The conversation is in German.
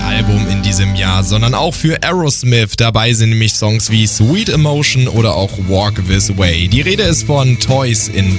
Album in diesem Jahr, sondern auch für Aerosmith. Dabei sind nämlich Songs wie Sweet Emotion oder auch Walk This Way. Die Rede ist von Toys in